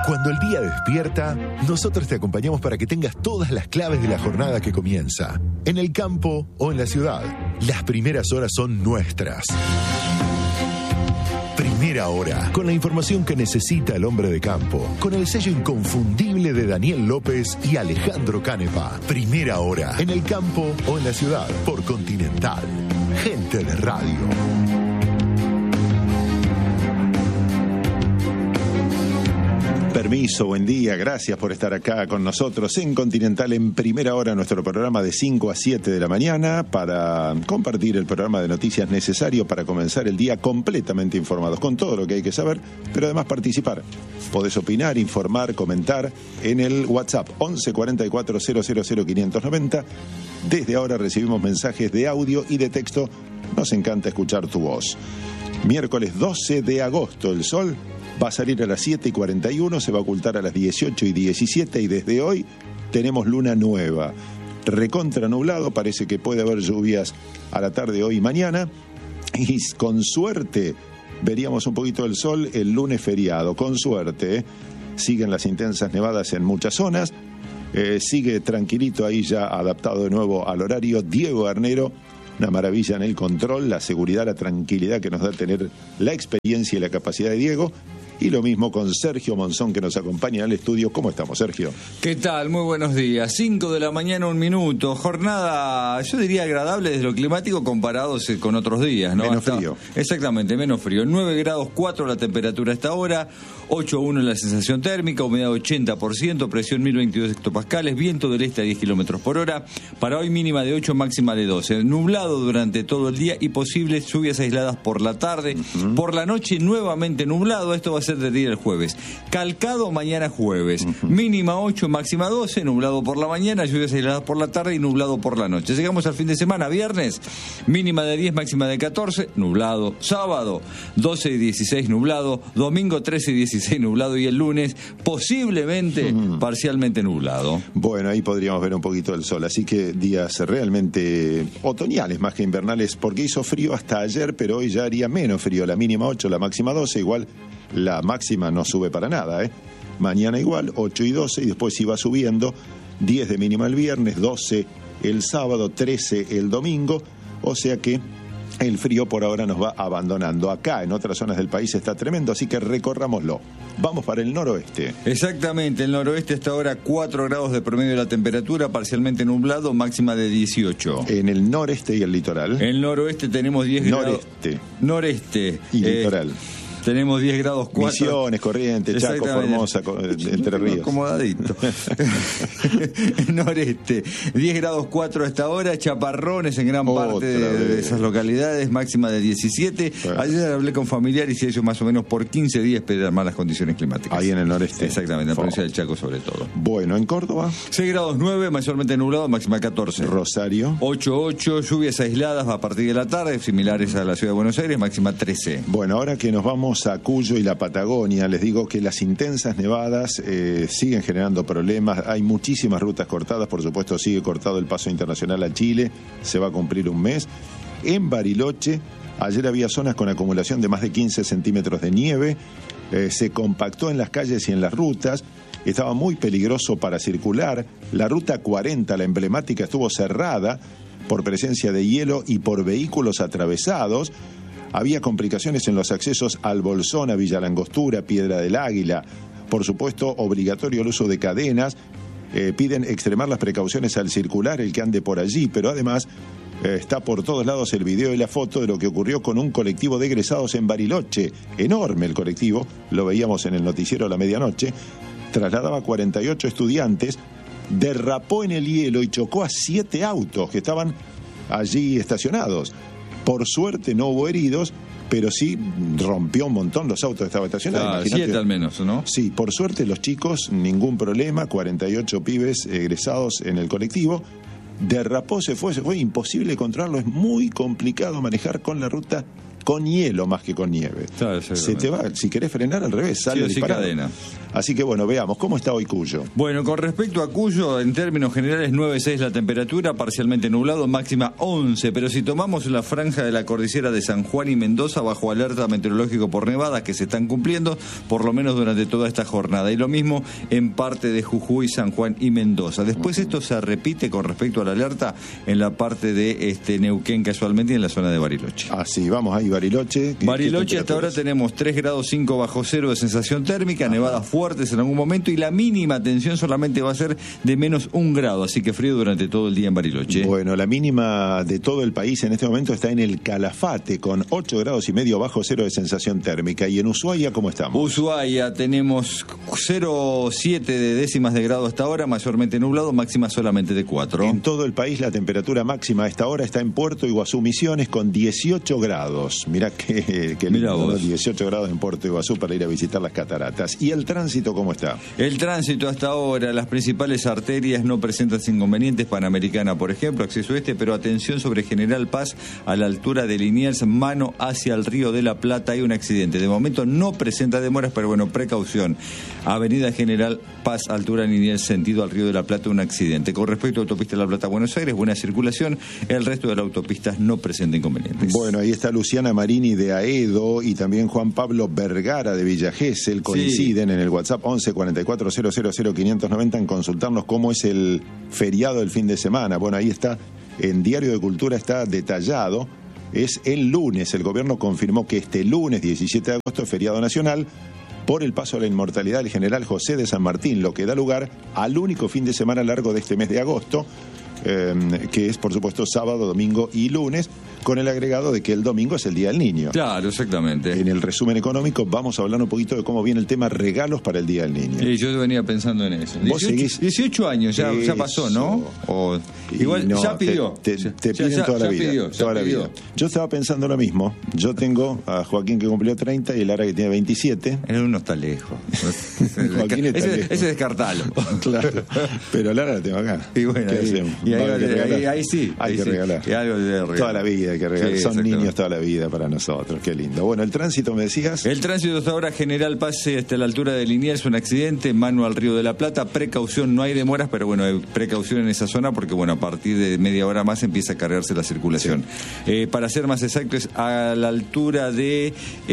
Cuando el día despierta, nosotros te acompañamos para que tengas todas las claves de la jornada que comienza. En el campo o en la ciudad, las primeras horas son nuestras. Primera Hora, con la información que necesita el hombre de campo, con el sello inconfundible de Daniel López y Alejandro Canepa. Primera Hora, en el campo o en la ciudad, por Continental. Gente de radio. Permiso, buen día, gracias por estar acá con nosotros en Continental en Primera Hora, nuestro programa de 5 a 7 de la mañana para compartir el programa de noticias necesario para comenzar el día completamente informados con todo lo que hay que saber, pero además participar. Podés opinar, informar, comentar en el WhatsApp 11 44 000 590. Desde ahora recibimos mensajes de audio y de texto, nos encanta escuchar tu voz. Miércoles 12 de agosto, el sol va a salir a las 7:41, se va a ocultar a las 18:17 y desde hoy tenemos luna nueva. Recontra nublado, parece que puede haber lluvias a la tarde hoy y mañana. Y con suerte veríamos un poquito del sol el lunes feriado, con suerte. Siguen las intensas nevadas en muchas zonas. Sigue tranquilito ahí ya adaptado de nuevo al horario Diego Arnero. Una maravilla en el control, la seguridad, la tranquilidad que nos da tener la experiencia y la capacidad de Diego. Y lo mismo con Sergio Monzón, que nos acompaña al estudio. ¿Cómo estamos, Sergio? ¿Qué tal? Muy buenos días. 5 de la mañana, 1 minuto. Jornada, yo diría agradable desde lo climático comparados con otros días, ¿no? Menos frío. Exactamente, menos frío. 9 grados 4 la temperatura hasta ahora, 8,1 la sensación térmica, humedad 80%, presión 1022 hectopascales, viento del este a 10 kilómetros por hora. Para hoy mínima de 8, máxima de 12. Nublado durante todo el día y posibles lluvias aisladas por la tarde. Por la noche nuevamente nublado. Esto va a ser del día del jueves. Calcado mañana jueves. Mínima 8, máxima 12, nublado por la mañana, lluvias aisladas por la tarde y nublado por la noche. Llegamos al fin de semana, viernes, mínima de 10, máxima de 14, nublado. Sábado, 12 y 16, nublado. Domingo, 13 y 16, nublado. Y el lunes, posiblemente, parcialmente nublado. Bueno, ahí podríamos ver un poquito del sol. Así que días realmente otoñales más que invernales, porque hizo frío hasta ayer, pero hoy ya haría menos frío. La mínima 8, la máxima 12, igual. La máxima no sube para nada, ¿eh? Mañana igual, 8 y 12, y después iba subiendo, 10 de mínima el viernes, 12 el sábado, 13 el domingo, o sea que el frío por ahora nos va abandonando. Acá, en otras zonas del país, está tremendo, así que recorrámoslo. Vamos para el noroeste. Exactamente, el noroeste hasta ahora 4 grados de promedio de la temperatura, parcialmente nublado, máxima de 18. En el noreste y el litoral. En el noroeste tenemos 10 grados. Noreste. Y litoral. Tenemos 10 grados 4. Misiones, Corrientes, Chaco, Formosa, Entre Ríos. Acomodadito. Noreste, 10 grados 4 hasta ahora, chaparrones en gran parte de esas localidades, máxima de 17. Ayer hablé con familiares y ellos más o menos por 15 días esperan malas condiciones climáticas. Ahí en el noreste. Exactamente, en la provincia del Chaco sobre todo. Bueno, en Córdoba. 6 grados 9, mayormente nublado, máxima 14. Rosario. 8, lluvias aisladas a partir de la tarde, similares a la ciudad de Buenos Aires, máxima 13. Bueno, ahora que nos vamos a Cuyo y la Patagonia, les digo que las intensas nevadas siguen generando problemas. Hay muchísimas rutas cortadas, por supuesto sigue cortado el paso internacional a Chile, se va a cumplir un mes. En Bariloche, ayer había zonas con acumulación de más de 15 centímetros de nieve, se compactó en las calles y en las rutas, estaba muy peligroso para circular. La ruta 40, la emblemática, estuvo cerrada por presencia de hielo y por vehículos atravesados. Había complicaciones en los accesos al Bolsón, a Villa Langostura, Piedra del Águila. Por supuesto, obligatorio el uso de cadenas. Piden extremar las precauciones al circular el que ande por allí, pero además está por todos lados el video y la foto de lo que ocurrió con un colectivo de egresados en Bariloche. Enorme el colectivo, lo veíamos en el noticiero a la medianoche. Trasladaba 48 estudiantes, derrapó en el hielo y chocó a 7 autos que estaban allí estacionados. Por suerte no hubo heridos, pero sí rompió un montón los autos que estaban estacionados. 7 al menos, ¿no? Sí, por suerte los chicos, ningún problema, 48 pibes egresados en el colectivo. Derrapó, se fue, imposible controlarlo, es muy complicado manejar con la ruta con hielo más que con nieve. Claro, se te va, si querés frenar al revés, sale disparado. Cadena. Así que bueno, veamos, ¿cómo está hoy Cuyo? Bueno, con respecto a Cuyo, en términos generales 9,6 la temperatura, parcialmente nublado, máxima 11, pero si tomamos la franja de la cordillera de San Juan y Mendoza, bajo alerta meteorológico por nevadas que se están cumpliendo, por lo menos durante toda esta jornada, y lo mismo en parte de Jujuy, San Juan y Mendoza. Después esto se repite con respecto a la alerta en la parte de Neuquén casualmente y en la zona de Bariloche. Así, vamos ahí, Bariloche. Bariloche hasta ahora tenemos 3 grados 5 bajo cero de sensación térmica, nevadas fuertes en algún momento, y la mínima tensión solamente va a ser de menos 1 grado, así que frío durante todo el día en Bariloche. Bueno, la mínima de todo el país en este momento está en el Calafate, con 8 grados y medio bajo cero de sensación térmica. ¿Y en Ushuaia cómo estamos? Ushuaia tenemos 0,7 de décimas de grado hasta ahora, mayormente nublado, máxima solamente de 4. En todo el país la temperatura máxima a esta hora está en Puerto Iguazú, Misiones, con 18 grados. Mirá qué lindo, ¿no? 18 grados en Puerto Iguazú para ir a visitar las cataratas. ¿Y el tránsito cómo está? El tránsito hasta ahora, las principales arterias no presentan inconvenientes. Panamericana, por ejemplo, acceso pero atención sobre General Paz a la altura de Liniers, mano hacia el Río de la Plata, hay un accidente. De momento no presenta demoras, pero bueno, precaución. Avenida General Paz, altura Liniers, sentido al Río de la Plata, un accidente. Con respecto a autopista La Plata-Buenos Aires, buena circulación, el resto de las autopistas no presenta inconvenientes. Bueno, ahí está Luciana Marini de Aedo y también Juan Pablo Vergara de Villa Gesell, coinciden en el WhatsApp 11 44 000 590 en consultarnos cómo es el feriado del fin de semana. Bueno, ahí está, en Diario de Cultura está detallado, es el lunes, el gobierno confirmó que este lunes 17 de agosto es feriado nacional por el paso a la inmortalidad del general José de San Martín, lo que da lugar al único fin de semana largo de este mes de agosto, que es por supuesto sábado, domingo y lunes, con el agregado de que el domingo es el Día del Niño. Claro, exactamente. En el resumen económico vamos a hablar un poquito de cómo viene el tema regalos para el Día del Niño. Sí, yo venía pensando en eso. 18 años ya pasó, ¿no? Igual no, ya pidió. Te piden toda la vida. Toda la vida. Yo estaba pensando lo mismo. Yo tengo a Joaquín que cumplió 30 y Lara que tiene 27. Uno está lejos. Joaquín está lejos. Ese descartalo. Claro. Pero Lara la tengo acá. Y bueno, ¿qué hacemos? Ahí sí. Hay que regalar. Y algo de regalar. Toda la vida hay que regalar. Sí, son niños toda la vida para nosotros. Qué lindo. Bueno, el tránsito, me decías. El tránsito hasta ahora, General Paz hasta la altura de Liniers, un accidente, mano al Río de la Plata. Precaución, no hay demoras, pero bueno, hay precaución en esa zona porque bueno, a partir de media hora más empieza a cargarse la circulación. Sí. Para ser más exacto, es a la altura de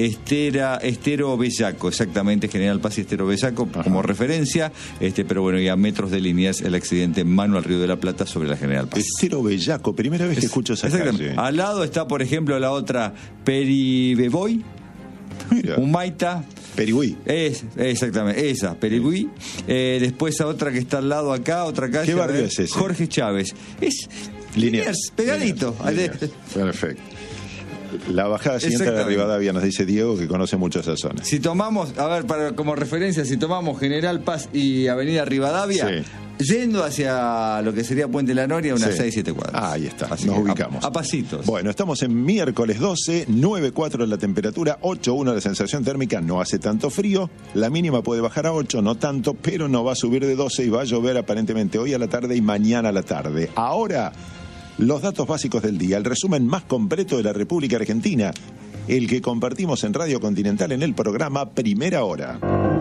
Estero Bellaco, exactamente, General Paz y Estero Bellaco como referencia, pero bueno, y a metros de Liniers el accidente, mano al Río de la Plata sobre la General Paz. Estero Bellaco, primera vez que escucho esa calle. Al lado está, por ejemplo, la otra Peribeboy, Humaita. Perigüí. Exactamente, esa, Perigüí. Después a otra que está al lado acá, otra calle. ¿Qué barrio es ese? Jorge Chávez. Es Liniers, pegadito. Liniers. Perfecto. La bajada siguiente de Rivadavia, nos dice Diego, que conoce mucho esa zona. Si tomamos, a ver, como referencia, si tomamos General Paz y Avenida Rivadavia, yendo hacia lo que sería Puente La Noria, unas 6-7 cuadras. Ahí está, nos ubicamos. A pasitos. Bueno, estamos en miércoles 12, 9,4 la temperatura, 8,1 la sensación térmica, no hace tanto frío, la mínima puede bajar a 8, no tanto, pero no va a subir de 12 y va a llover aparentemente hoy a la tarde y mañana a la tarde. Ahora, los datos básicos del día, el resumen más completo de la República Argentina, el que compartimos en Radio Continental en el programa Primera Hora.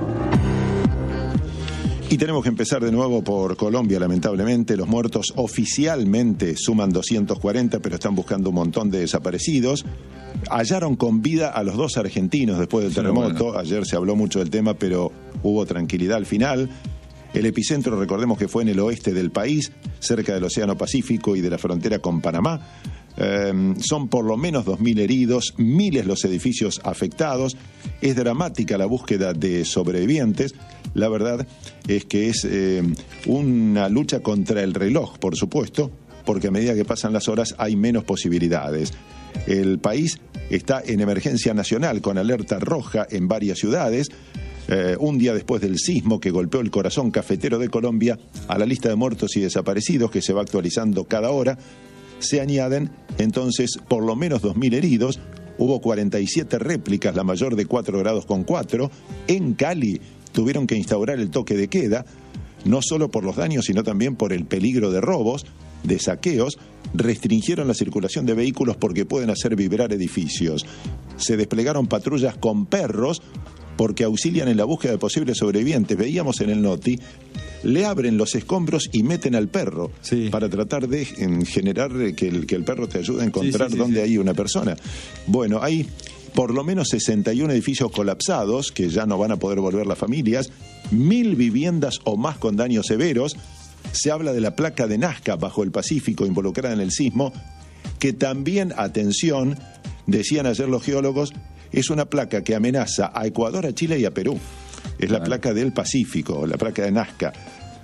Y tenemos que empezar de nuevo por Colombia, lamentablemente. Los muertos oficialmente suman 240, pero están buscando un montón de desaparecidos. Hallaron con vida a los 2 argentinos después del terremoto. Bueno. Ayer se habló mucho del tema, pero hubo tranquilidad al final. El epicentro, recordemos que fue en el oeste del país, cerca del Océano Pacífico y de la frontera con Panamá. Son por lo menos 2.000 heridos, miles los edificios afectados. Es dramática la búsqueda de sobrevivientes. La verdad es que es una lucha contra el reloj, por supuesto, porque a medida que pasan las horas hay menos posibilidades. El país está en emergencia nacional con alerta roja en varias ciudades. Un día después del sismo que golpeó el corazón cafetero de Colombia, a la lista de muertos y desaparecidos que se va actualizando cada hora, se añaden entonces por lo menos 2.000 heridos. Hubo 47 réplicas, la mayor de 4 grados con 4. En Cali tuvieron que instaurar el toque de queda, no solo por los daños, sino también por el peligro de robos. de saqueos, restringieron la circulación de vehículos porque pueden hacer vibrar edificios. Se desplegaron patrullas con perros porque auxilian en la búsqueda de posibles sobrevivientes. Veíamos en el Noti, le abren los escombros y meten al perro para tratar de generar que el perro te ayude a encontrar dónde hay una persona. Bueno, hay por lo menos 61 edificios colapsados que ya no van a poder volver las familias, 1.000 viviendas o más con daños severos. Se habla de la placa de Nazca bajo el Pacífico involucrada en el sismo, que también, atención, decían ayer los geólogos, es una placa que amenaza a Ecuador, a Chile y a Perú. Es la placa del Pacífico, la placa de Nazca.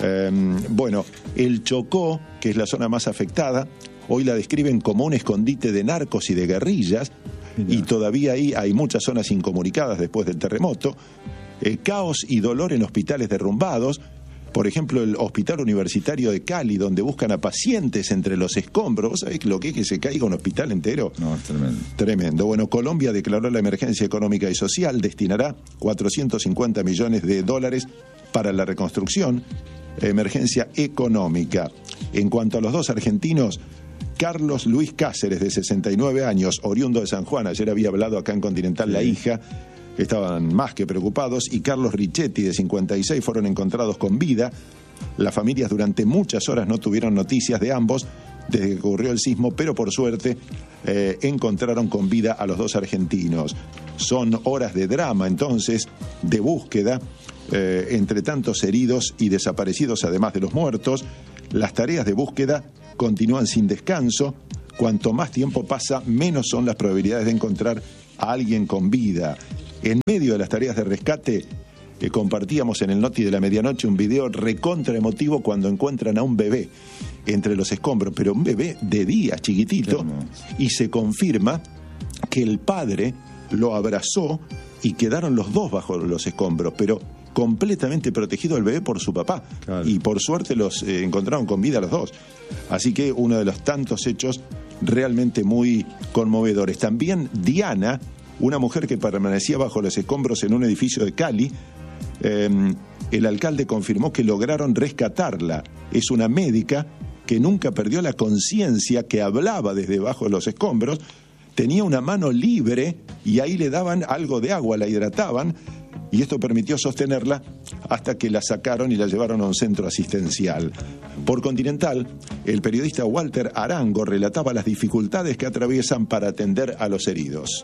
Bueno, el Chocó, que es la zona más afectada, hoy la describen como un escondite de narcos y de guerrillas, y todavía ahí hay muchas zonas incomunicadas después del terremoto. Caos y dolor en hospitales derrumbados. Por ejemplo, el Hospital Universitario de Cali, donde buscan a pacientes entre los escombros. ¿Vos sabés lo que es que se caiga un hospital entero? No, es tremendo. Tremendo. Bueno, Colombia declaró la emergencia económica y social, destinará $450 millones para la reconstrucción. Emergencia económica. En cuanto a los dos argentinos, Carlos Luis Cáceres, de 69 años, oriundo de San Juan, ayer había hablado acá en Continental la hija, estaban más que preocupados, y Carlos Richetti, de 56, fueron encontrados con vida. Las familias durante muchas horas no tuvieron noticias de ambos desde que ocurrió el sismo, pero por suerte encontraron con vida a los dos argentinos. Son horas de drama, entonces, de búsqueda, entre tantos heridos y desaparecidos, además de los muertos. Las tareas de búsqueda continúan sin descanso. Cuanto más tiempo pasa, menos son las probabilidades de encontrar a alguien con vida. En medio de las tareas de rescate, compartíamos en el Noti de la medianoche un video recontra emotivo cuando encuentran a un bebé entre los escombros, pero un bebé de días, chiquitito, y se confirma que el padre lo abrazó y quedaron los dos bajo los escombros, pero completamente protegido el bebé por su papá. Claro. Y por suerte los encontraron con vida los dos. Así que uno de los tantos hechos realmente muy conmovedores. También Diana, una mujer que permanecía bajo los escombros en un edificio de Cali, el alcalde confirmó que lograron rescatarla. Es una médica que nunca perdió la conciencia, que hablaba desde bajo de los escombros, tenía una mano libre y ahí le daban algo de agua, la hidrataban, y esto permitió sostenerla hasta que la sacaron y la llevaron a un centro asistencial. Por Continental, el periodista Walter Arango relataba las dificultades que atraviesan para atender a los heridos.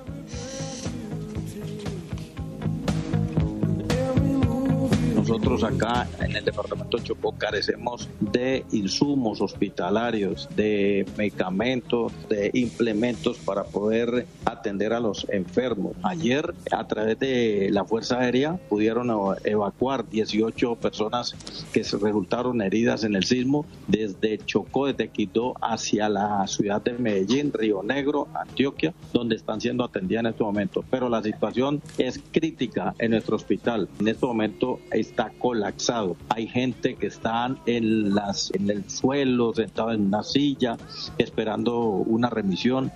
Nosotros acá en el departamento de Chocó carecemos de insumos hospitalarios, de medicamentos, de implementos para poder atender a los enfermos. Ayer, a través de la Fuerza Aérea, pudieron evacuar 18 personas que resultaron heridas en el sismo desde Chocó, desde Quito, hacia la ciudad de Medellín, Río Negro, Antioquia, donde están siendo atendidas en este momento. Pero la situación es crítica en nuestro hospital. En este momento está colapsado. Hay gente que está en el suelo, sentado en una silla, esperando una remisión.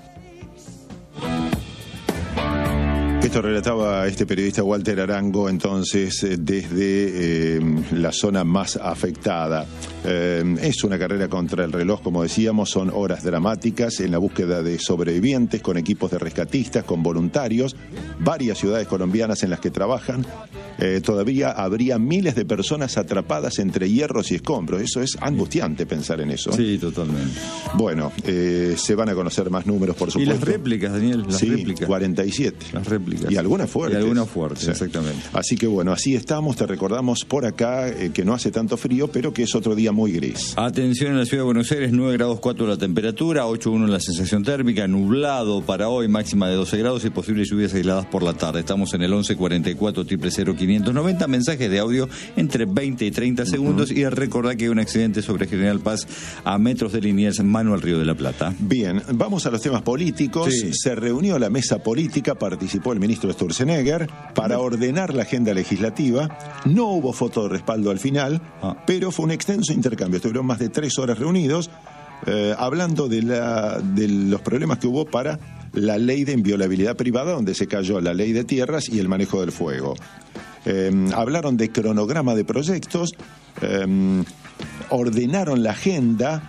Esto relataba este periodista Walter Arango, entonces, desde la zona más afectada. Es una carrera contra el reloj, como decíamos, son horas dramáticas en la búsqueda de sobrevivientes, con equipos de rescatistas, con voluntarios, varias ciudades colombianas en las que trabajan. Todavía habría miles de personas atrapadas entre hierros y escombros. Eso es angustiante pensar en eso. Sí, totalmente. Bueno, se van a conocer más números, por supuesto. Y las réplicas, Daniel, las réplicas. 47. Las réplicas. Y algunas fuertes. Y algunas fuertes, sí. Exactamente. Así que bueno, así estamos. Te recordamos por acá que no hace tanto frío, pero que es otro día muy gris. Atención en la ciudad de Buenos Aires, 9 grados 4 la temperatura, 8,1 la sensación térmica, nublado para hoy, máxima de 12 grados y posibles lluvias aisladas por la tarde. Estamos en el 1144 590, mensajes de audio entre 20 y 30 segundos. Y recordad que hay un accidente sobre General Paz a metros de Liniers, mano al Río de la Plata. Bien, vamos a los temas políticos. Sí. Se reunió la mesa política, participó el ministro Sturzenegger para ordenar la agenda legislativa. No hubo foto de respaldo al final, pero fue un extenso intercambio. Estuvieron más de 3 horas reunidos hablando de los problemas que hubo para la ley de inviolabilidad privada, donde se cayó la ley de tierras y el manejo del fuego. Hablaron de cronograma de proyectos, ordenaron la agenda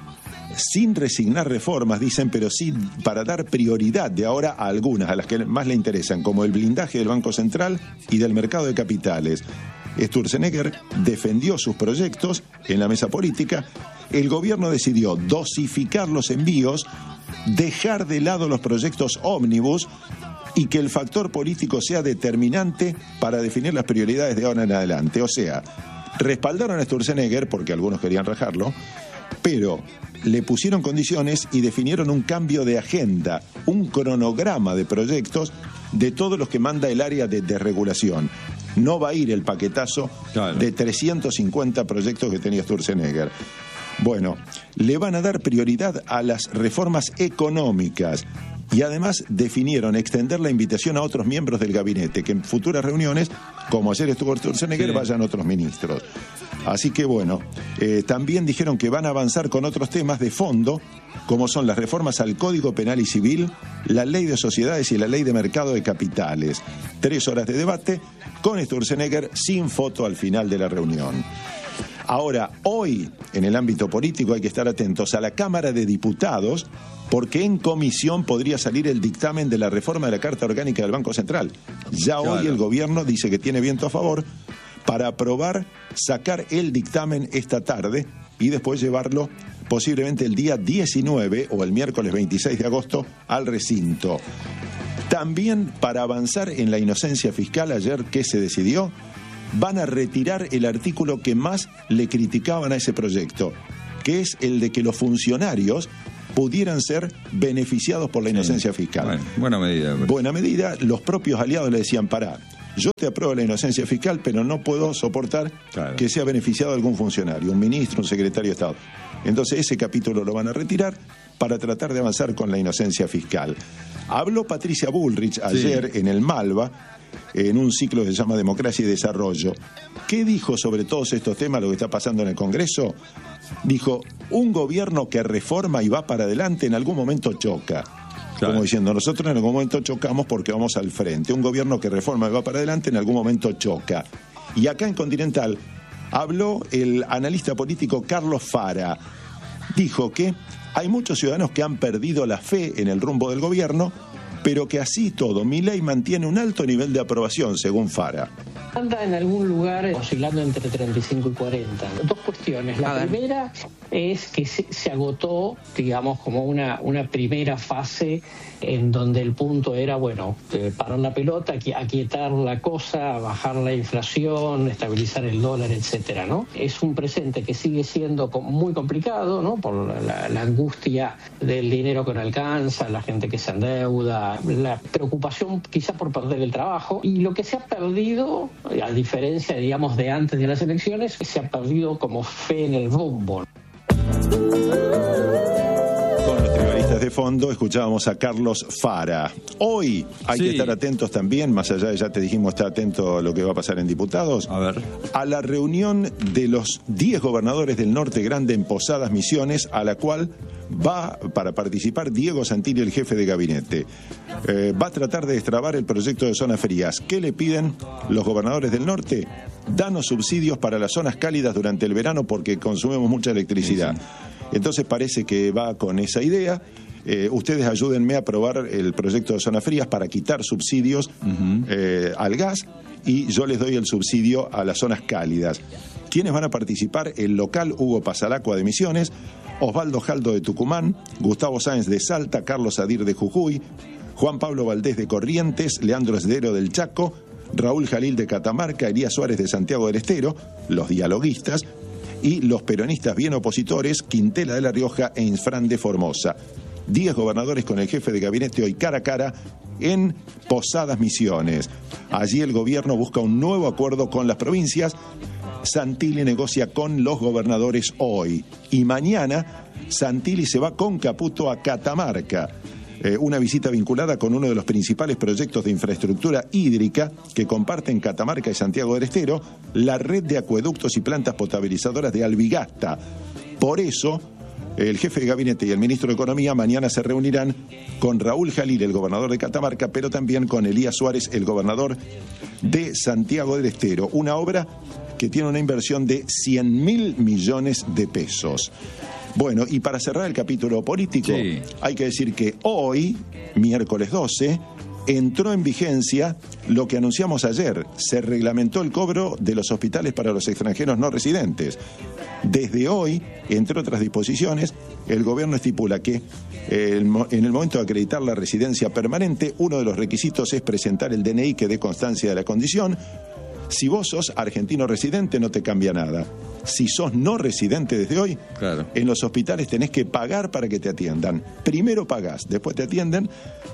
sin resignar reformas, dicen, pero sí para dar prioridad de ahora a algunas, a las que más le interesan, como el blindaje del Banco Central y del mercado de capitales. Sturzenegger defendió sus proyectos en la mesa política. El gobierno decidió dosificar los envíos, dejar de lado los proyectos ómnibus y que el factor político sea determinante para definir las prioridades de ahora en adelante. O sea, respaldaron a Sturzenegger porque algunos querían rajarlo, pero le pusieron condiciones y definieron un cambio de agenda, un cronograma de proyectos de todos los que manda el área de desregulación. No va a ir el paquetazo de 350 proyectos que tenía Sturzenegger. Bueno, le van a dar prioridad a las reformas económicas y además definieron extender la invitación a otros miembros del gabinete, que en futuras reuniones, como ayer estuvo Sturzenegger, vayan otros ministros. Así que bueno, también dijeron que van a avanzar con otros temas de fondo, como son las reformas al Código Penal y Civil, la Ley de Sociedades y la Ley de Mercado de Capitales. 3 horas de debate con Sturzenegger sin foto al final de la reunión. Ahora, hoy, en el ámbito político, hay que estar atentos a la Cámara de Diputados, porque en comisión podría salir el dictamen de la reforma de la Carta Orgánica del Banco Central. Ya hoy el gobierno dice que tiene viento a favor para aprobar, sacar el dictamen esta tarde y después llevarlo posiblemente el día 19 o el miércoles 26 de agosto al recinto. También para avanzar en la inocencia fiscal, ayer, ¿qué se decidió? Van a retirar el artículo que más le criticaban a ese proyecto, que es el de que los funcionarios pudieran ser beneficiados por la inocencia fiscal. Bueno, buena medida. Buena medida. Los propios aliados le decían, pará, yo te apruebo la inocencia fiscal, pero no puedo soportar que sea beneficiado algún funcionario, un ministro, un secretario de Estado. Entonces ese capítulo lo van a retirar para tratar de avanzar con la inocencia fiscal. Habló Patricia Bullrich ayer en el Malva, en un ciclo que se llama Democracia y Desarrollo. ¿Qué dijo sobre todos estos temas, lo que está pasando en el Congreso? Dijo, un gobierno que reforma y va para adelante en algún momento choca. Como diciendo, nosotros en algún momento chocamos porque vamos al frente. Un gobierno que reforma y va para adelante en algún momento choca. Y acá en Continental habló el analista político Carlos Fara. Dijo que hay muchos ciudadanos que han perdido la fe en el rumbo del gobierno, pero que así todo, Milei mantiene un alto nivel de aprobación, según Fara. Anda en algún lugar oscilando entre 35 y 40. Dos cuestiones. La primera es que se agotó, digamos, como una primera fase en donde el punto era, bueno, parar la pelota, aquietar la cosa, bajar la inflación, estabilizar el dólar, etcétera, ¿no? Es un presente que sigue siendo muy complicado, ¿no? Por la angustia del dinero que no alcanza, la gente que se endeuda, la preocupación quizá por perder el trabajo. Y lo que se ha perdido, a diferencia, digamos, de antes de las elecciones, se ha perdido como fe en el rumbo. Con los tribalistas de fondo escuchábamos a Carlos Fara. Hoy hay que estar atentos también, más allá de, ya te dijimos, estar atento a lo que va a pasar en diputados, a la reunión de los 10 gobernadores del Norte Grande en Posadas Misiones, a la cual va para participar Diego Santilli, el jefe de gabinete. Va a tratar de destrabar el proyecto de zonas frías. ¿Qué le piden los gobernadores del norte? Danos subsidios para las zonas cálidas durante el verano porque consumimos mucha electricidad. Entonces parece que va con esa idea. Ustedes ayúdenme a aprobar el proyecto de zonas frías para quitar subsidios al gas y yo les doy el subsidio a las zonas cálidas. ¿Quiénes van a participar? El local Hugo Pasalacua de Misiones, Osvaldo Jaldo de Tucumán, Gustavo Sáenz de Salta, Carlos Adir de Jujuy, Juan Pablo Valdés de Corrientes, Leandro Esdero del Chaco, Raúl Jalil de Catamarca, Elías Suárez de Santiago del Estero, los dialoguistas, y los peronistas bien opositores, Quintela de La Rioja e Infran de Formosa. 10 gobernadores con el jefe de gabinete hoy cara a cara en Posadas Misiones. Allí el gobierno busca un nuevo acuerdo con las provincias. Santilli negocia con los gobernadores hoy. Y mañana Santilli se va con Caputo a Catamarca. Una visita vinculada con uno de los principales proyectos de infraestructura hídrica que comparten Catamarca y Santiago del Estero, la red de acueductos y plantas potabilizadoras de Albigasta. Por eso, el jefe de gabinete y el ministro de Economía mañana se reunirán con Raúl Jalil, el gobernador de Catamarca, pero también con Elías Suárez, el gobernador de Santiago del Estero. Una obra que tiene una inversión de 100.000 millones de pesos. Bueno, y para cerrar el capítulo político, hay que decir que hoy, miércoles 12, entró en vigencia lo que anunciamos ayer. Se reglamentó el cobro de los hospitales para los extranjeros no residentes. Desde hoy, entre otras disposiciones, el gobierno estipula que en el momento de acreditar la residencia permanente, uno de los requisitos es presentar el DNI que dé constancia de la condición. Si vos sos argentino residente, no te cambia nada. Si sos no residente desde hoy, en los hospitales tenés que pagar para que te atiendan. Primero pagás, después te atienden,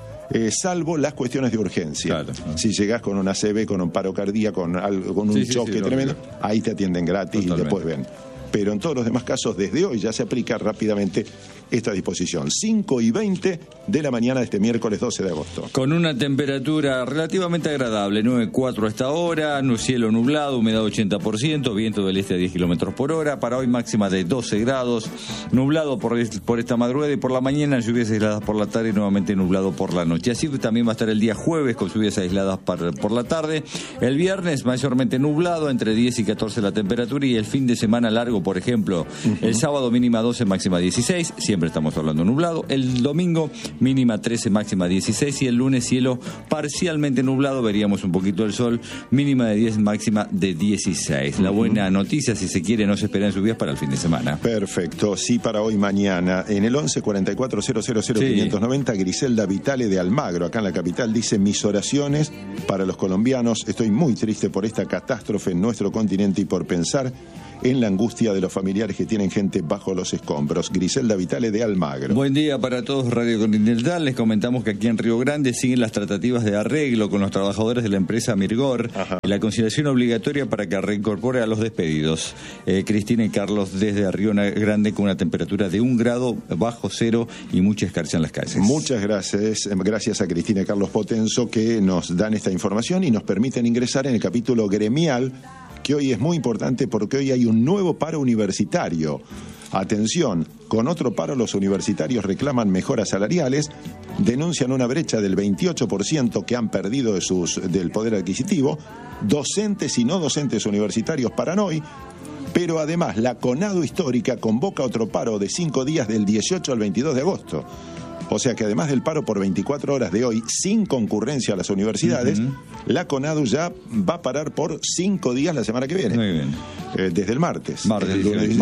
salvo las cuestiones de urgencia. Si llegás con una ACV, con un paro cardíaco, con un choque tremendo, ahí te atienden gratis y después ven. Pero en todos los demás casos, desde hoy ya se aplica rápidamente esta disposición. 5:20 de la mañana de este miércoles 12 de agosto. Con una temperatura relativamente agradable, 9,4 hasta ahora, cielo nublado, humedad 80%, viento del este a 10 kilómetros por hora. Para hoy máxima de 12 grados, nublado por esta madrugada y por la mañana, lluvias aisladas por la tarde y nuevamente nublado por la noche. Así también va a estar el día jueves con lluvias aisladas por la tarde. El viernes mayormente nublado, entre 10 y 14 la temperatura, y el fin de semana largo, por ejemplo, el sábado mínima 12, máxima 16, siempre estamos hablando nublado. El domingo mínima 13, máxima 16, y el lunes cielo parcialmente nublado, veríamos un poquito el sol, mínima de 10, máxima de 16. La buena noticia, si se quiere, no se esperan lluvias para el fin de semana. Perfecto, sí, para hoy mañana. En el 11 44 000 590, Griselda Vitale de Almagro, acá en la capital, dice: mis oraciones para los colombianos. Estoy muy triste por esta catástrofe en nuestro continente y por pensar en la angustia de los familiares que tienen gente bajo los escombros. Griselda Vitale de Almagro. Buen día para todos, Radio Continental. Les comentamos que aquí en Río Grande siguen las tratativas de arreglo con los trabajadores de la empresa Mirgor y la conciliación obligatoria para que reincorpore a los despedidos. Cristina y Carlos desde Río Grande, con una temperatura de 1 grado bajo cero y mucha escarcha en las calles. Muchas gracias. Gracias a Cristina y Carlos Potenzo, que nos dan esta información y nos permiten ingresar en el capítulo gremial, que hoy es muy importante porque hoy hay un nuevo paro universitario. Atención, con otro paro los universitarios reclaman mejoras salariales, denuncian una brecha del 28% que han perdido del poder adquisitivo. Docentes y no docentes universitarios paran hoy, pero además la CONADU histórica convoca otro paro de 5 días del 18 al 22 de agosto. O sea que además del paro por 24 horas de hoy, sin concurrencia a las universidades, la CONADU ya va a parar por 5 días la semana que viene. Muy bien. Desde el martes. Martes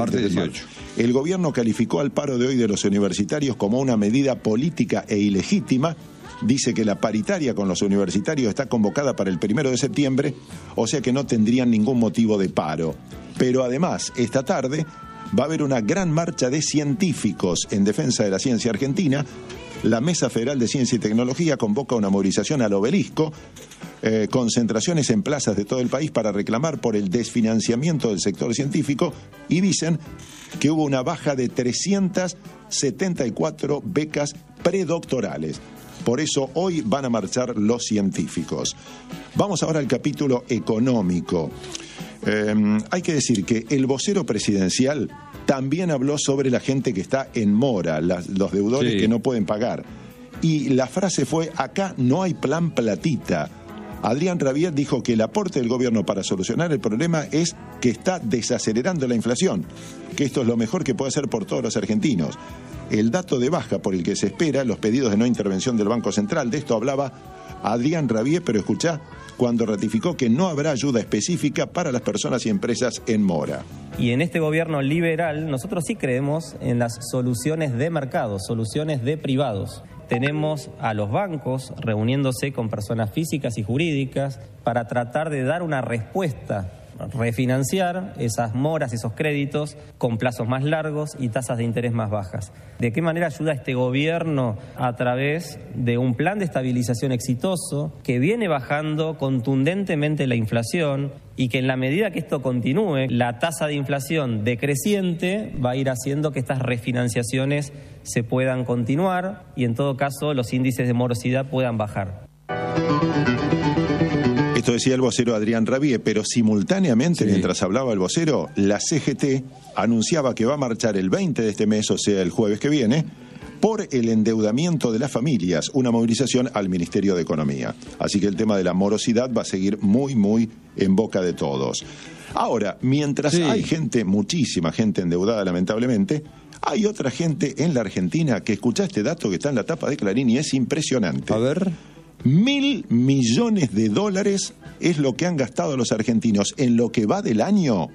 18. El gobierno calificó al paro de hoy de los universitarios como una medida política e ilegítima. Dice que la paritaria con los universitarios está convocada para el 1 de septiembre, o sea que no tendrían ningún motivo de paro. Pero además, esta tarde va a haber una gran marcha de científicos en defensa de la ciencia argentina. La Mesa Federal de Ciencia y Tecnología convoca una movilización al Obelisco, concentraciones en plazas de todo el país para reclamar por el desfinanciamiento del sector científico, y dicen que hubo una baja de 374 becas predoctorales. Por eso hoy van a marchar los científicos. Vamos ahora al capítulo económico. Hay que decir que el vocero presidencial también habló sobre la gente que está en mora, los deudores que no pueden pagar. Y la frase fue: acá no hay plan platita. Adrián Rabier dijo que el aporte del gobierno para solucionar el problema es que está desacelerando la inflación, que esto es lo mejor que puede hacer por todos los argentinos. El dato de baja por el que se espera los pedidos de no intervención del Banco Central, de esto hablaba Adrián Rabier, pero escuchá, cuando ratificó que no habrá ayuda específica para las personas y empresas en mora. Y en este gobierno liberal nosotros sí creemos en las soluciones de mercado, soluciones de privados. Tenemos a los bancos reuniéndose con personas físicas y jurídicas para tratar de dar una respuesta, refinanciar esas moras, esos créditos con plazos más largos y tasas de interés más bajas. ¿De qué manera ayuda este gobierno? A través de un plan de estabilización exitoso que viene bajando contundentemente la inflación, y que en la medida que esto continúe, la tasa de inflación decreciente va a ir haciendo que estas refinanciaciones se puedan continuar y en todo caso los índices de morosidad puedan bajar. Esto decía el vocero Adrián Rabier, pero simultáneamente, mientras hablaba el vocero, la CGT anunciaba que va a marchar el 20 de este mes, o sea, el jueves que viene, por el endeudamiento de las familias, una movilización al Ministerio de Economía. Así que el tema de la morosidad va a seguir muy, muy en boca de todos. Ahora, mientras hay gente, muchísima gente endeudada, lamentablemente, Hay otra gente en la Argentina que escucha este dato que está en la tapa de Clarín y es impresionante. A ver. 1.000 millones de dólares es lo que han gastado los argentinos en lo que va del año.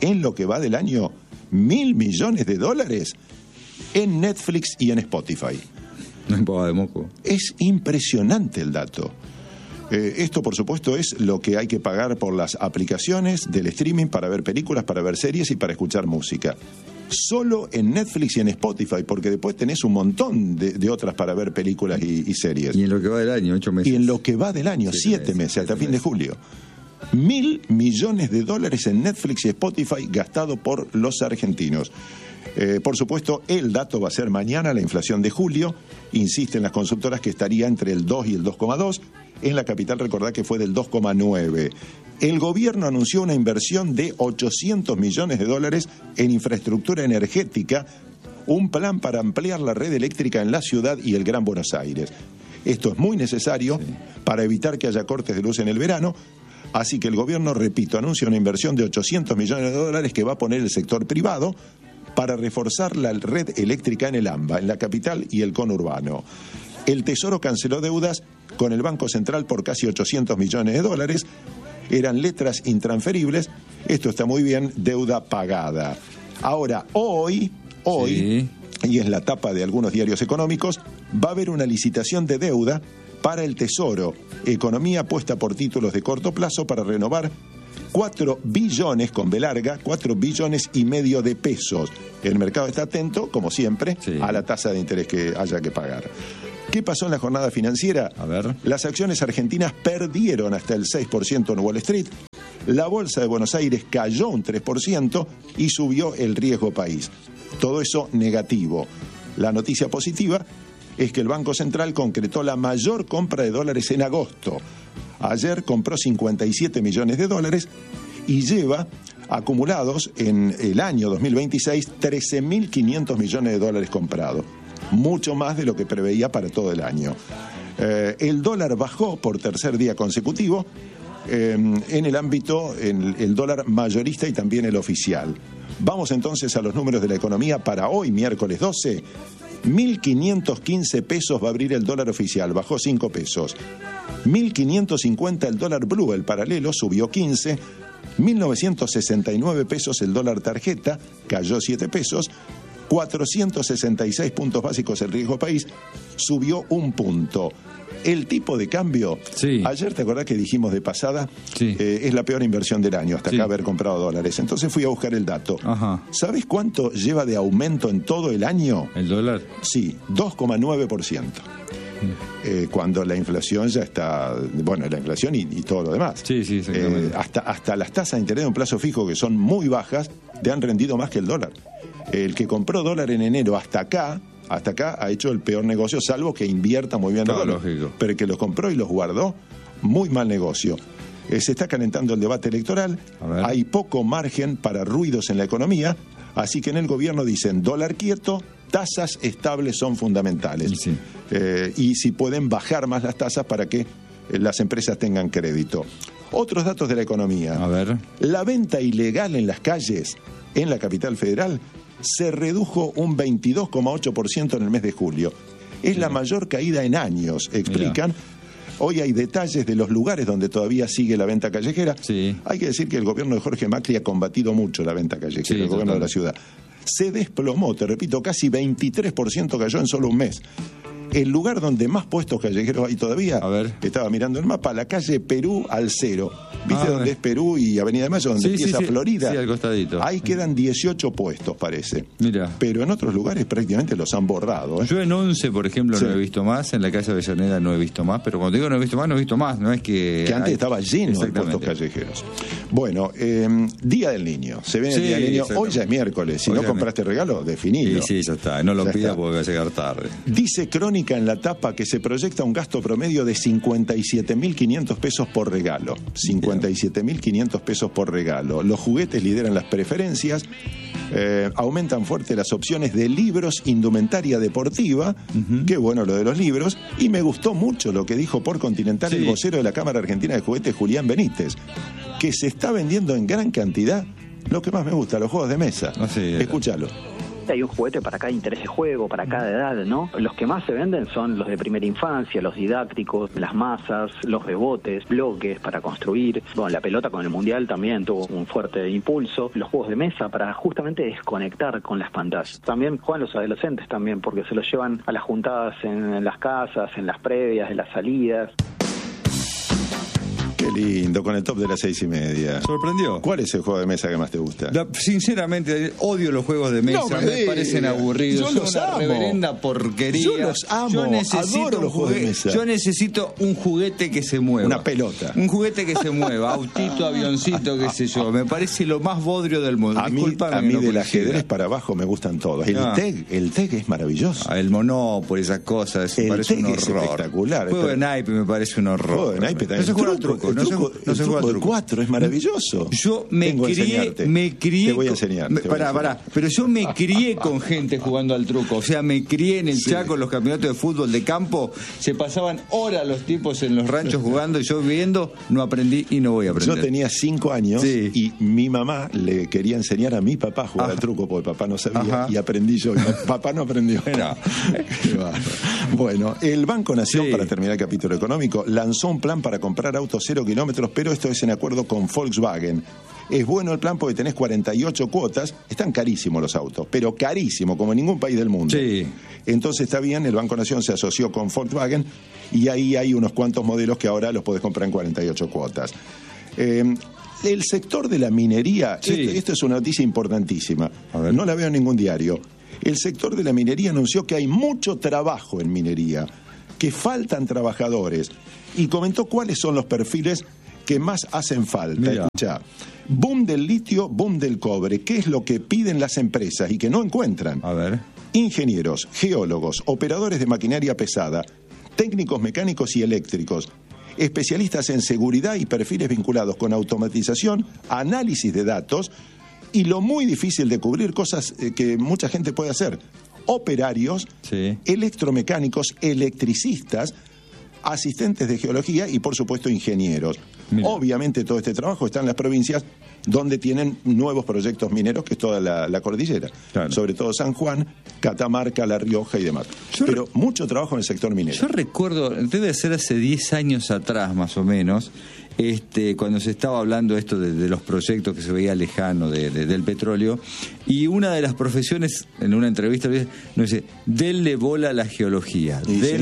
1.000 millones de dólares en Netflix y en Spotify. No hay pava de moco. Es impresionante el dato. Esto, por supuesto, es lo que hay que pagar por las aplicaciones del streaming para ver películas, para ver series y para escuchar música. Solo en Netflix y en Spotify, porque después tenés un montón de otras para ver películas y series. Y en lo que va del año, 8 meses. Y en lo que va del año, 7 meses, hasta fin de julio. 1.000 millones de dólares en Netflix y Spotify gastado por los argentinos. Por supuesto, el dato va a ser mañana, la inflación de julio. Insisten las consultoras que estaría entre el 2 y el 2,2. En la capital, recordad que fue del 2,9. El gobierno anunció una inversión de 800 millones de dólares en infraestructura energética, un plan para ampliar la red eléctrica en la ciudad y el Gran Buenos Aires. Esto es muy necesario para evitar que haya cortes de luz en el verano. Así que el gobierno, repito, anuncia una inversión de 800 millones de dólares que va a poner el sector privado para reforzar la red eléctrica en el AMBA, en la capital y el conurbano. El Tesoro canceló deudas con el Banco Central por casi 800 millones de dólares. Eran letras intransferibles. Esto está muy bien, deuda pagada. Ahora, hoy, Sí. y es la tapa de algunos diarios económicos, va a haber una licitación de deuda para el Tesoro. Economía apuesta por títulos de corto plazo para renovar 4 billones, con B larga, 4 billones y medio de pesos. El mercado está atento, como siempre, a la tasa de interés que haya que pagar. ¿Qué pasó en la jornada financiera? A ver. Las acciones argentinas perdieron hasta el 6% en Wall Street. La bolsa de Buenos Aires cayó un 3% y subió el riesgo país. Todo eso negativo. La noticia positiva es que el Banco Central concretó la mayor compra de dólares en agosto. Ayer compró 57 millones de dólares y lleva acumulados en el año 2026 13.500 millones de dólares comprados. Mucho más de lo que preveía para todo el año. El dólar bajó por tercer día consecutivo en el ámbito, en el dólar mayorista y también el oficial. Vamos entonces a los números de la economía para hoy, miércoles 12. 1.515 pesos va a abrir el dólar oficial, bajó 5 pesos. 1.550 el dólar blue, el paralelo, subió 15. 1.969 pesos el dólar tarjeta, cayó 7 pesos. 466 puntos básicos el riesgo país, subió 1 punto. El tipo de cambio, ayer te acordás que dijimos de pasada, es la peor inversión del año, hasta acá haber comprado dólares. Entonces fui a buscar el dato. ¿Sabés cuánto lleva de aumento en todo el año? ¿El dólar? Sí, 2,9%. Cuando la inflación ya está, bueno, la inflación y todo lo demás. Sí, exactamente. Hasta las tasas de interés de un plazo fijo, que son muy bajas, te han rendido más que el dólar. El que compró dólar en enero hasta acá ha hecho el peor negocio, salvo que invierta muy bien el dólar. Lógico. Pero el que los compró y los guardó, muy mal negocio. Se está calentando el debate electoral, hay poco margen para ruidos en la economía, así que en el gobierno dicen dólar quieto, tasas estables son fundamentales. Y si pueden bajar más las tasas para que las empresas tengan crédito. Otros datos de la economía. A ver. La venta ilegal en las calles, en la capital federal, se redujo un 22,8% en el mes de julio. Es la mayor caída en años, explican. Hoy hay detalles de los lugares donde todavía sigue la venta callejera. Hay que decir que el gobierno de Jorge Macri ha combatido mucho la venta callejera, el gobierno de la ciudad. Se desplomó, te repito, casi 23% cayó en solo un mes. El lugar donde más puestos callejeros hay todavía, estaba mirando el mapa, la calle Perú al cero. ¿Viste dónde es Perú y Avenida de Mayo, donde empieza Florida? Sí, al costadito. Ahí quedan 18 puestos, parece. Mira. Pero en otros lugares prácticamente los han borrado. Yo en 11, por ejemplo, no he visto más. En la calle Avellaneda no he visto más. Pero cuando digo no he visto más, no he visto más. No es que antes estaba lleno de puestos callejeros. Bueno, Día del Niño. Se viene el Día del Niño. Hoy ya es miércoles. Si no compraste regalo, definilo. Sí, ya está. No lo pidas porque va a llegar tarde. Dice Crónica en la tapa que se proyecta un gasto promedio de 57.500 pesos por regalo. 57.500 pesos por regalo. Los juguetes lideran las preferencias. Aumentan fuerte las opciones de libros, indumentaria deportiva. Qué bueno lo de los libros. Y me gustó mucho lo que dijo por Continental el vocero de la Cámara Argentina de Juguetes, Julián Benítez, que se está vendiendo en gran cantidad lo que más me gusta, los juegos de mesa. Escúchalo. Hay un juguete para cada interés de juego, para cada edad, ¿no? Los que más se venden son los de primera infancia, los didácticos, las masas, los rebotes, bloques para construir. Bueno, la pelota con el Mundial también tuvo un fuerte impulso. Los juegos de mesa para justamente desconectar con las pantallas. También juegan los adolescentes también, porque se los llevan a las juntadas en las casas, en las previas, en las salidas. Qué lindo, con el top de las 6:30. ¿Sorprendió? ¿Cuál es el juego de mesa que más te gusta? Sinceramente, odio los juegos de mesa, me parecen aburridos. Yo los amo. Reverenda porquería. Yo los amo, adoro los juegos de mesa. Yo necesito un juguete que se mueva. Una pelota. Un juguete que se mueva, autito, avioncito, qué sé yo. Me parece lo más bodrio del mundo. A mí del ajedrez para abajo me gustan todos. El TEG es maravilloso. El Monopoly, esas cosas, me parece un horror. Es espectacular. El juego de naipe me parece un horror. El juego de naipe también. No se juega al truco. El truco de 4 es maravilloso. Yo me crié. Te voy a enseñar. Pero yo me crié con gente jugando al truco. O sea, me crié en el Chaco, en los campeonatos de fútbol de campo. Se pasaban horas los tipos en los ranchos jugando y yo viendo, no aprendí y no voy a aprender. Yo tenía 5 años y mi mamá le quería enseñar a mi papá a jugar al truco porque papá no sabía y aprendí yo. Papá no aprendió. Bueno, el Banco Nación, para terminar el capítulo económico, lanzó un plan para comprar autos 0 kilómetros, pero esto es en acuerdo con Volkswagen. Es bueno el plan porque tenés 48 cuotas, están carísimos los autos, pero carísimos, como en ningún país del mundo. Sí. Entonces está bien, el Banco Nación se asoció con Volkswagen y ahí hay unos cuantos modelos que ahora los podés comprar en 48 cuotas. El sector de la minería, esto es una noticia importantísima, no la veo en ningún diario. El sector de la minería anunció que hay mucho trabajo en minería, que faltan trabajadores, y comentó cuáles son los perfiles que más hacen falta. Escuchá, boom del litio, boom del cobre. ¿Qué es lo que piden las empresas y que no encuentran? A ver. Ingenieros, geólogos, operadores de maquinaria pesada, técnicos mecánicos y eléctricos, especialistas en seguridad y perfiles vinculados con automatización, análisis de datos y lo muy difícil de cubrir, cosas que mucha gente puede hacer. Operarios, electromecánicos, electricistas, asistentes de geología y, por supuesto, ingenieros. Mira. Obviamente todo este trabajo está en las provincias donde tienen nuevos proyectos mineros, que es toda la cordillera. Claro. Sobre todo San Juan, Catamarca, La Rioja y demás. Pero mucho trabajo en el sector minero. Yo recuerdo, debe ser hace 10 años atrás más o menos, cuando se estaba hablando esto de los proyectos que se veía lejano del petróleo, y una de las profesiones, en una entrevista, nos dice, denle bola a la geología.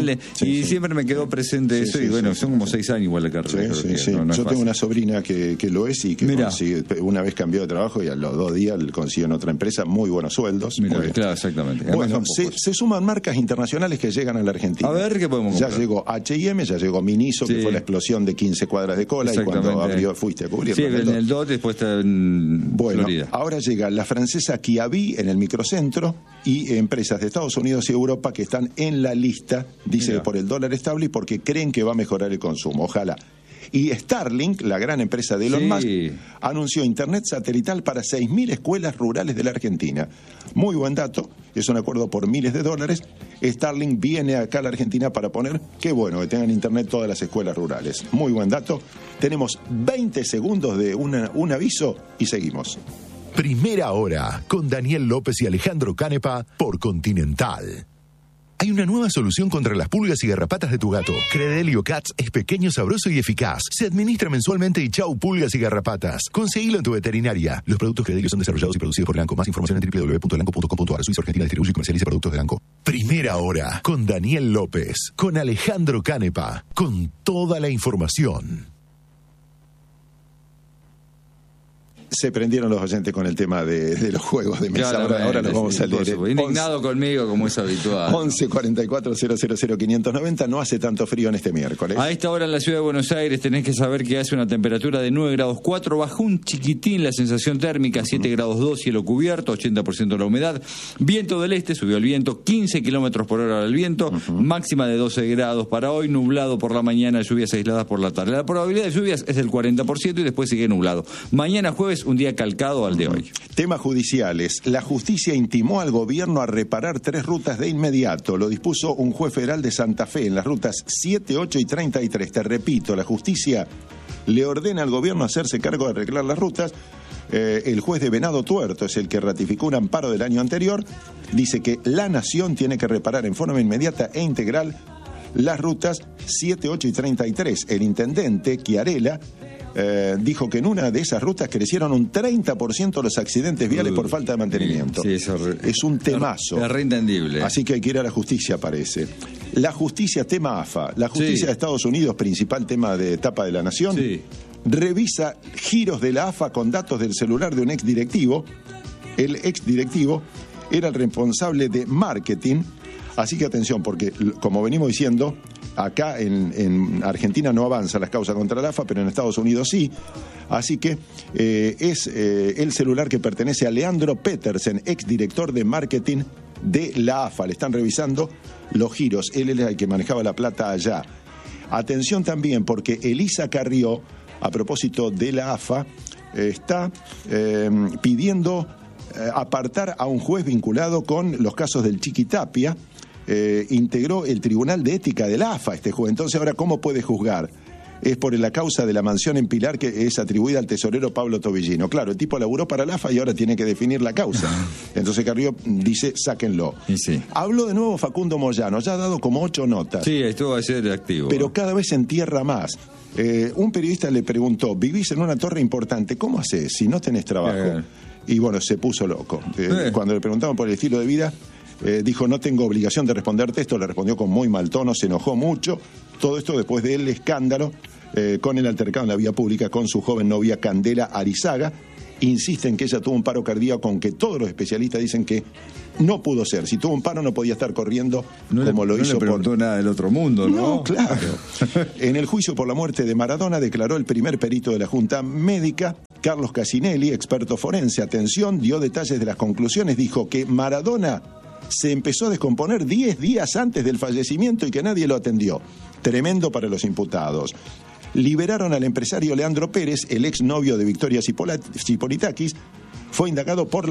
Siempre me quedó presente eso, y bueno, son como 6 años igual la carrera. Yo tengo una sobrina que lo es y que una vez cambió de trabajo y a los 2 días consiguió en otra empresa muy buenos sueldos. Claro, exactamente. Bueno, se suman marcas internacionales que llegan a la Argentina. A ver, ¿qué podemos comprar? Ya llegó H&M, ya llegó Miniso, que fue la explosión de 15 cuadras de cola, y cuando abrió fuiste a cubrir. Sí, en el DOT, después está en Florida. Ahora llega la francesa Kiabi en el microcentro y empresas de Estados Unidos y Europa que están en la lista, dice, por el dólar estable y porque creen que va a mejorar el consumo. Ojalá. Y Starlink, la gran empresa de Elon Musk, anunció internet satelital para 6.000 escuelas rurales de la Argentina. Muy buen dato, es un acuerdo por miles de dólares. Starlink viene acá a la Argentina para poner, qué bueno que tengan internet todas las escuelas rurales. Muy buen dato. Tenemos 20 segundos de un aviso y seguimos. Primera hora, con Daniel López y Alejandro Canepa por Continental. Hay una nueva solución contra las pulgas y garrapatas de tu gato. Credelio Cats es pequeño, sabroso y eficaz. Se administra mensualmente y chau pulgas y garrapatas. Conseguilo en tu veterinaria. Los productos Credelio son desarrollados y producidos por Lanco. Más información en www.lanco.com.ar. Suiza Argentina distribuye y comercializa productos de Lanco. Primera hora con Daniel López, con Alejandro Canepa, con toda la información. Se prendieron los oyentes con el tema de los juegos de mesa. Ahora los vamos a leer. Indignado conmigo, como es habitual. 11 44 000 590. No hace tanto frío en este miércoles. A esta hora en la ciudad de Buenos Aires tenés que saber que hace una temperatura de 9 grados 4. Bajó un chiquitín la sensación térmica, 7 grados 2, cielo cubierto, 80% de la humedad. Viento del este, subió el viento, 15 kilómetros por hora el viento. Máxima de 12 grados para hoy, nublado por la mañana, lluvias aisladas por la tarde. La probabilidad de lluvias es del 40% y después sigue nublado. Mañana jueves, un día calcado al de hoy. Temas judiciales. La justicia intimó al gobierno a reparar 3 rutas de inmediato. Lo dispuso un juez federal de Santa Fe en las rutas 7, 8 y 33. Te repito, la justicia le ordena al gobierno hacerse cargo de arreglar las rutas. El juez de Venado Tuerto es el que ratificó un amparo del año anterior. Dice que la Nación tiene que reparar en forma inmediata e integral las rutas 7, 8 y 33. El intendente Chiarella dijo que en una de esas rutas crecieron un 30% los accidentes viales por falta de mantenimiento. Sí, es un temazo. Es reentendible. Así que hay que ir a la justicia, parece. La justicia, tema AFA. La justicia de Estados Unidos, principal tema de etapa de La Nación, revisa giros de la AFA con datos del celular de un exdirectivo. El exdirectivo era el responsable de marketing. Así que atención, porque como venimos diciendo, acá en Argentina no avanzan las causas contra la AFA, pero en Estados Unidos sí. Así que es el celular que pertenece a Leandro Petersen, exdirector de marketing de la AFA. Le están revisando los giros. Él era el que manejaba la plata allá. Atención también, porque Elisa Carrió, a propósito de la AFA, está pidiendo apartar a un juez vinculado con los casos del Chiquitapia. Integró el Tribunal de Ética de la AFA este juez. Entonces, ahora, ¿cómo puede juzgar? Es por la causa de la mansión en Pilar que es atribuida al tesorero Pablo Tobillino. Claro, el tipo laburó para la AFA y ahora tiene que definir la causa. Entonces Carrió dice, sáquenlo. Sí. Habló de nuevo Facundo Moyano, ya ha dado como 8 notas. Sí, esto va a ser activo. Pero cada vez se entierra más. Un periodista le preguntó, vivís en una torre importante, ¿cómo haces si no tenés trabajo? Y bueno, se puso loco. Cuando le preguntaban por el estilo de vida, dijo, no tengo obligación de responderte esto, le respondió con muy mal tono, se enojó mucho. Todo esto después del escándalo con el altercado en la vía pública con su joven novia Candela Arizaga. Insisten que ella tuvo un paro cardíaco, aunque todos los especialistas dicen que no pudo ser. Si tuvo un paro no podía estar corriendo como lo hizo. No le preguntó nada del otro mundo, ¿no? No, claro. En el juicio por la muerte de Maradona declaró el primer perito de la Junta Médica, Carlos Casinelli, experto forense. Atención, dio detalles de las conclusiones. Dijo que Maradona se empezó a descomponer 10 días antes del fallecimiento y que nadie lo atendió. Tremendo para los imputados. Liberaron al empresario Leandro Pérez, el exnovio de Victoria Zipolitakis. Fue indagado por